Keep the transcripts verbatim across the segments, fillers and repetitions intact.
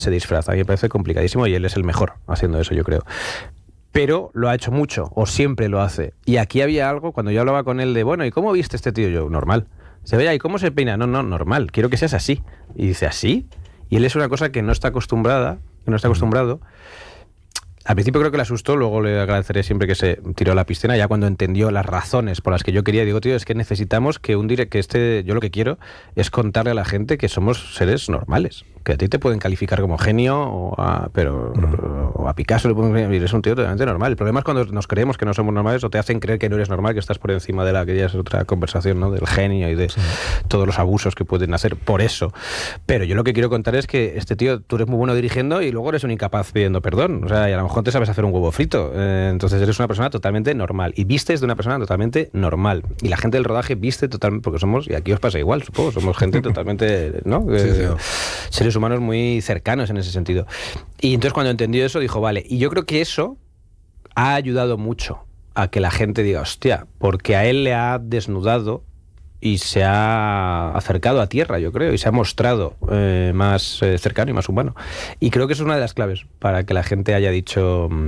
se disfraza. A mí me parece complicadísimo y él es el mejor haciendo eso, yo creo. Pero lo ha hecho mucho, o siempre lo hace. Y aquí había algo, cuando yo hablaba con él de, bueno, ¿y cómo viste este tío? Yo, normal. Dice, oye, ¿y cómo se peina? No, no, normal, quiero que seas así. Y dice, ¿así? Y él es una cosa que no está acostumbrada, que no está acostumbrado. Al principio creo que le asustó, luego le agradeceré siempre que se tiró a la piscina, ya cuando entendió las razones por las que yo quería, digo, tío, es que necesitamos que un direct, que este, yo lo que quiero es contarle a la gente que somos seres normales, que a ti te pueden calificar como genio, o a, pero, uh-huh. o a Picasso le pueden decir, eres un tío totalmente normal. El problema es cuando nos creemos que no somos normales o te hacen creer que no eres normal, que estás por encima de la, que ya es otra conversación, ¿no? Del genio y de sí. todos los abusos que pueden hacer por eso. Pero yo lo que quiero contar es que este tío, tú eres muy bueno dirigiendo y luego eres un incapaz pidiendo perdón, o sea, y a lo mejor te sabes hacer un huevo frito, eh, entonces eres una persona totalmente normal y vistes de una persona totalmente normal y la gente del rodaje viste totalmente, porque somos, y aquí os pasa igual, supongo, somos gente totalmente, ¿no? Sí, eh, sí. Seres humanos muy cercanos en ese sentido. Y entonces cuando entendió eso dijo, vale, y yo creo que eso ha ayudado mucho a que la gente diga, hostia, porque a él le ha desnudado y se ha acercado a tierra, yo creo, y se ha mostrado eh, más eh, cercano y más humano. Y creo que eso es una de las claves para que la gente haya dicho, mmm,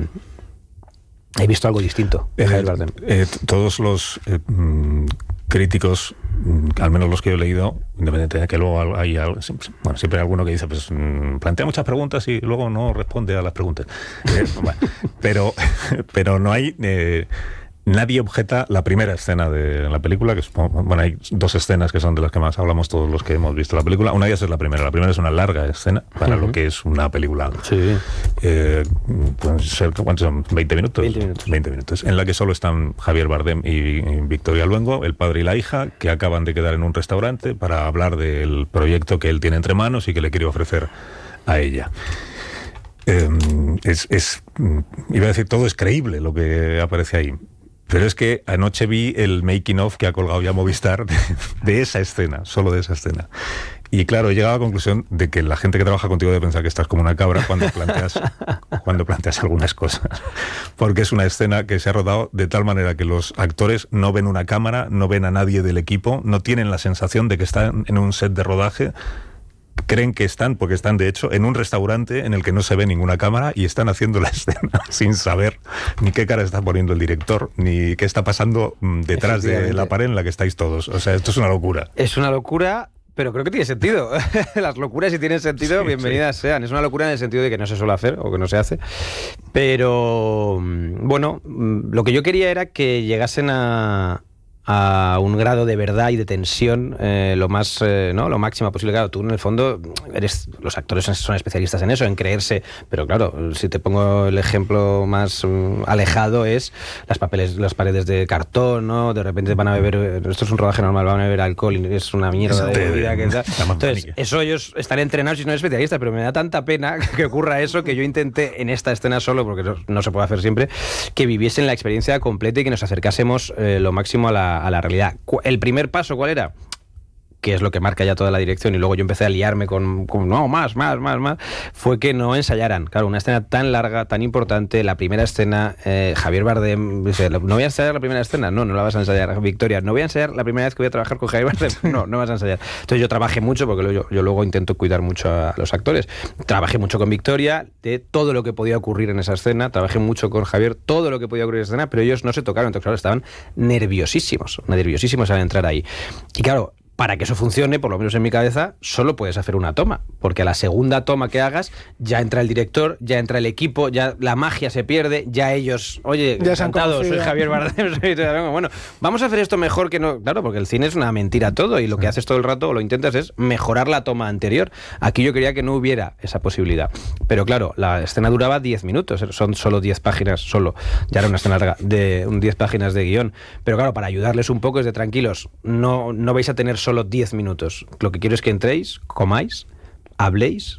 he visto algo distinto de Javier Bardem. Eh, eh, todos los eh, mm, críticos, mm, al menos los que yo he leído, independientemente de que luego hay, hay bueno, siempre hay alguno que dice, pues mm, plantea muchas preguntas y luego no responde a las preguntas. Eh, bueno, pero, pero no hay... Eh, Nadie objeta la primera escena de la película, que es, bueno, hay dos escenas que son de las que más hablamos todos los que hemos visto la película. Una de ellas es la primera. La primera es una larga escena para uh-huh. lo que es una película. Sí. Eh, pueden ser, ¿cuántos son? ¿veinte minutos? veinte minutos. veinte minutos. En la que solo están Javier Bardem y, y Victoria Luengo, el padre y la hija, que acaban de quedar en un restaurante para hablar del proyecto que él tiene entre manos y que le quiere ofrecer a ella. Eh, es, es, iba a decir, todo es creíble lo que aparece ahí. Pero es que anoche vi el making of que ha colgado ya Movistar de, de esa escena, solo de esa escena. Y claro, he llegado a la conclusión de que la gente que trabaja contigo debe pensar que estás como una cabra cuando planteas, cuando planteas algunas cosas. Porque es una escena que se ha rodado de tal manera que los actores no ven una cámara, no ven a nadie del equipo, no tienen la sensación de que están en un set de rodaje. Creen que están, porque están de hecho en un restaurante en el que no se ve ninguna cámara y están haciendo la escena sin saber ni qué cara está poniendo el director, ni qué está pasando detrás de la pared en la que estáis todos. O sea, esto es una locura. Es una locura, pero creo que tiene sentido. Las locuras, si tienen sentido, sí, bienvenidas sí. sean. Es una locura en el sentido de que no se suele hacer o que no se hace. Pero, bueno, lo que yo quería era que llegasen a... a un grado de verdad y de tensión eh, lo más eh, no lo máximo posible. Claro, tú en el fondo eres, los actores son especialistas en eso, en creerse, pero claro, si te pongo el ejemplo más um, alejado es las papeles, las paredes de cartón, ¿no? De repente van a beber, esto es un rodaje normal, van a beber alcohol y es una mierda de bebida que tal. Entonces, eso ellos están entrenados y no especialistas, pero me da tanta pena que ocurra eso que yo intenté en esta escena solo, porque no, no se puede hacer siempre, que viviesen la experiencia completa y que nos acercásemos eh, lo máximo a la a la realidad. El primer paso, ¿cuál era? Que es lo que marca ya toda la dirección, y luego yo empecé a liarme con, con no, más, más, más, más, fue que no ensayaran. Claro, una escena tan larga, tan importante, la primera escena, eh, Javier Bardem dice, no voy a ensayar la primera escena, no, no la vas a ensayar. Victoria, no voy a ensayar la primera vez que voy a trabajar con Javier Bardem, no, no vas a ensayar. Entonces yo trabajé mucho, porque yo, yo luego intento cuidar mucho a los actores, trabajé mucho con Victoria, de todo lo que podía ocurrir en esa escena, trabajé mucho con Javier, todo lo que podía ocurrir en esa escena, pero ellos no se tocaron, entonces claro, estaban nerviosísimos, nerviosísimos al entrar ahí. Y claro, para que eso funcione, por lo menos en mi cabeza, solo puedes hacer una toma, porque a la segunda toma que hagas ya entra el director, ya entra el equipo, ya la magia se pierde, ya ellos, oye, ya encantado, soy Javier Bardem, soy... bueno, vamos a hacer esto mejor que no, claro, porque el cine es una mentira todo y lo que haces todo el rato o lo intentas es mejorar la toma anterior. Aquí yo quería que no hubiera esa posibilidad, pero claro, la escena duraba diez minutos, son solo diez páginas, solo, ya era una escena larga, de diez páginas de guión, pero claro, para ayudarles un poco es de tranquilos, no, no vais a tener solo diez minutos. Lo que quiero es que entréis, comáis, habléis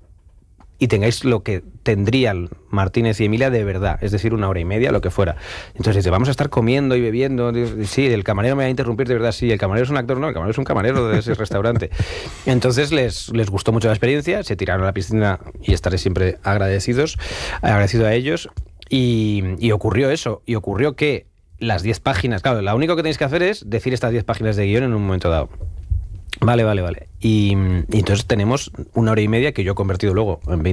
y tengáis lo que tendrían Martínez y Emilia de verdad, es decir, una hora y media, lo que fuera. Entonces dice, vamos a estar comiendo y bebiendo, sí, el camarero me va a interrumpir de verdad, sí, el camarero es un actor, no, el camarero es un camarero de ese restaurante. Entonces les, les gustó mucho la experiencia, se tiraron a la piscina y estaré siempre agradecidos, agradecido a ellos y, y ocurrió eso, y ocurrió que las diez páginas, claro, lo único que tenéis que hacer es decir estas diez páginas de guión en un momento dado. Vale, vale, vale. Y, y entonces tenemos una hora y media que yo he convertido luego en veinte